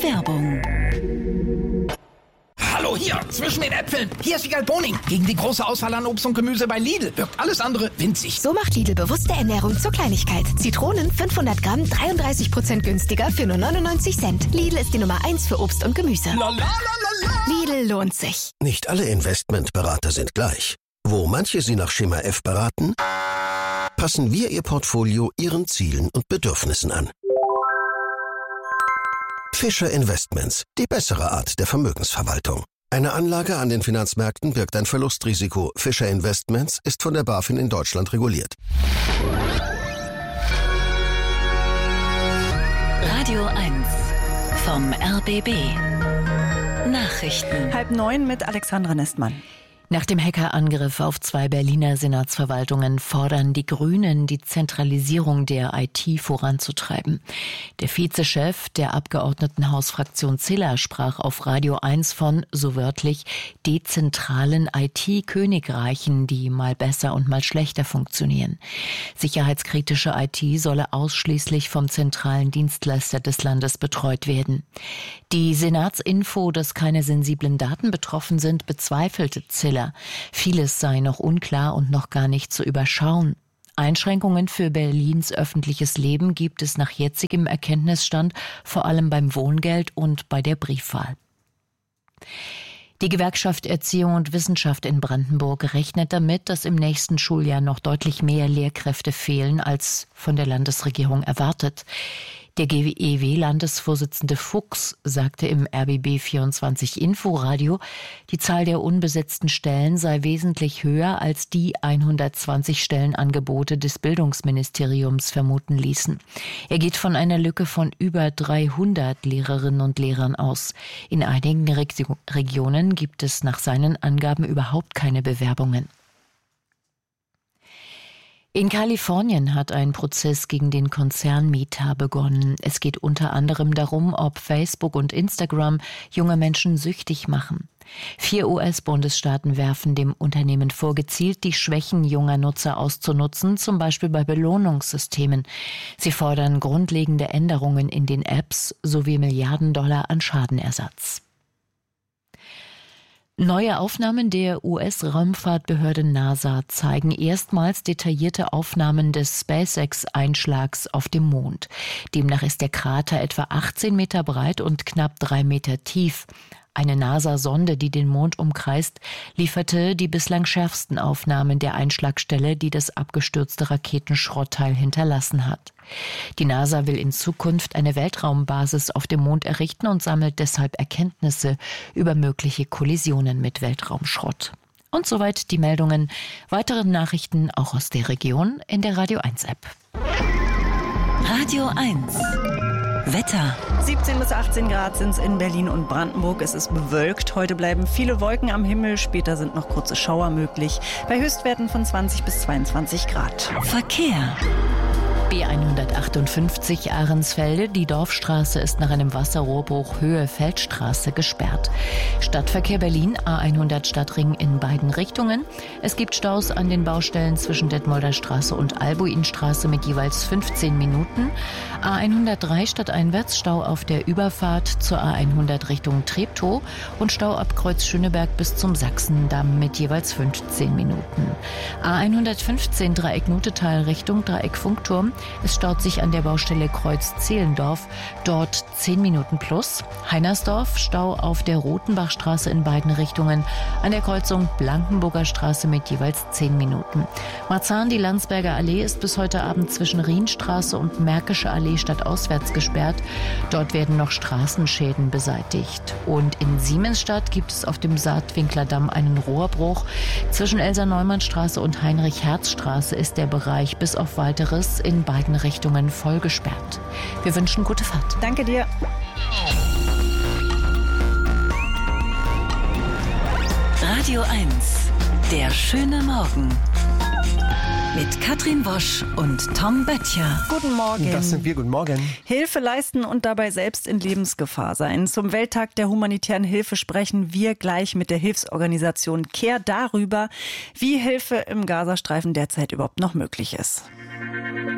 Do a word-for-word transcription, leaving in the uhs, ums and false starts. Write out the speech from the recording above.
Werbung. Hallo, hier, zwischen den Äpfeln. Hier ist Wiegald Boning. Gegen die große Auswahl an Obst und Gemüse bei Lidl wirkt alles andere winzig. So macht Lidl bewusste Ernährung zur Kleinigkeit. Zitronen fünfhundert Gramm, dreiunddreißig Prozent günstiger für nur neunundneunzig Cent. Lidl ist die Nummer eins für Obst und Gemüse. La, la, la, la, la. Lidl lohnt sich. Nicht alle Investmentberater sind gleich. Wo manche Sie nach Schema F beraten, passen wir Ihr Portfolio Ihren Zielen und Bedürfnissen an. Fischer Investments, die bessere Art der Vermögensverwaltung. Eine Anlage an den Finanzmärkten birgt ein Verlustrisiko. Fischer Investments ist von der BaFin in Deutschland reguliert. Radio eins vom R B B. Nachrichten. Halb neun mit Alexandra Nestmann. Nach dem Hackerangriff auf zwei Berliner Senatsverwaltungen fordern die Grünen, die Zentralisierung der I T voranzutreiben. Der Vizechef der Abgeordnetenhausfraktion Ziller sprach auf Radio eins von, so wörtlich, dezentralen I T-Königreichen, die mal besser und mal schlechter funktionieren. Sicherheitskritische I T solle ausschließlich vom zentralen Dienstleister des Landes betreut werden. Die Senatsinfo, dass keine sensiblen Daten betroffen sind, bezweifelte Ziller. Vieles sei noch unklar und noch gar nicht zu überschauen. Einschränkungen für Berlins öffentliches Leben gibt es nach jetzigem Erkenntnisstand vor allem beim Wohngeld und bei der Briefwahl. Die Gewerkschaft Erziehung und Wissenschaft in Brandenburg rechnet damit, dass im nächsten Schuljahr noch deutlich mehr Lehrkräfte fehlen, als von der Landesregierung erwartet. Der G E W-Landesvorsitzende Fuchs sagte im R B B vierundzwanzig Inforadio, die Zahl der unbesetzten Stellen sei wesentlich höher, als die hundertzwanzig Stellenangebote des Bildungsministeriums vermuten ließen. Er geht von einer Lücke von über dreihundert Lehrerinnen und Lehrern aus. In einigen Reg- Regionen gibt es nach seinen Angaben überhaupt keine Bewerbungen. In Kalifornien hat ein Prozess gegen den Konzern Meta begonnen. Es geht unter anderem darum, ob Facebook und Instagram junge Menschen süchtig machen. Vier U S-Bundesstaaten werfen dem Unternehmen vor, gezielt die Schwächen junger Nutzer auszunutzen, zum Beispiel bei Belohnungssystemen. Sie fordern grundlegende Änderungen in den Apps sowie Milliarden Dollar an Schadenersatz. Neue Aufnahmen der U S-Raumfahrtbehörde NASA zeigen erstmals detaillierte Aufnahmen des SpaceX-Einschlags auf dem Mond. Demnach ist der Krater etwa achtzehn Meter breit und knapp drei Meter tief. Eine NASA-Sonde, die den Mond umkreist, lieferte die bislang schärfsten Aufnahmen der Einschlagstelle, die das abgestürzte Raketenschrottteil hinterlassen hat. Die NASA will in Zukunft eine Weltraumbasis auf dem Mond errichten und sammelt deshalb Erkenntnisse über mögliche Kollisionen mit Weltraumschrott. Und soweit die Meldungen. Weitere Nachrichten auch aus der Region in der Radio eins App. Radio eins. Wetter. siebzehn bis achtzehn Grad sind es in Berlin und Brandenburg. Es ist bewölkt. Heute bleiben viele Wolken am Himmel. Später sind noch kurze Schauer möglich. Bei Höchstwerten von zwanzig bis zweiundzwanzig Grad. Verkehr. B hundertachtundfünfzig Ahrensfelde. Die Dorfstraße ist nach einem Wasserrohrbruch Höhe Feldstraße gesperrt. Stadtverkehr Berlin, A hundert Stadtring in beiden Richtungen. Es gibt Staus an den Baustellen zwischen Detmolder Straße und Albuinstraße mit jeweils fünfzehn Minuten. A hundertdrei stadteinwärts Stau auf der Überfahrt zur A hundert Richtung Treptow und Stau ab Kreuz Schöneberg bis zum Sachsendamm mit jeweils fünfzehn Minuten. A hundertfünfzehn Dreieck Nutetal Richtung Dreieck Funkturm. Es staut sich an der Baustelle Kreuz Zehlendorf, dort zehn Minuten plus. Heinersdorf, Stau auf der Rotenbachstraße in beiden Richtungen, an der Kreuzung Blankenburger Straße mit jeweils zehn Minuten. Marzahn, die Landsberger Allee, ist bis heute Abend zwischen Rienstraße und Märkische Allee stadtauswärts gesperrt. Dort werden noch Straßenschäden beseitigt. Und in Siemensstadt gibt es auf dem Saatwinkler Damm einen Rohrbruch. Zwischen Elsa-Neumann-Straße und Heinrich-Herz-Straße ist der Bereich bis auf Weiteres in beiden Richtungen voll gesperrt. Wir wünschen gute Fahrt. Danke dir. Radio eins. Der schöne Morgen. Mit Katrin Wosch und Tom Böttcher. Guten Morgen. Das sind wir. Guten Morgen. Hilfe leisten und dabei selbst in Lebensgefahr sein. Zum Welttag der humanitären Hilfe sprechen wir gleich mit der Hilfsorganisation CARE darüber, wie Hilfe im Gazastreifen derzeit überhaupt noch möglich ist.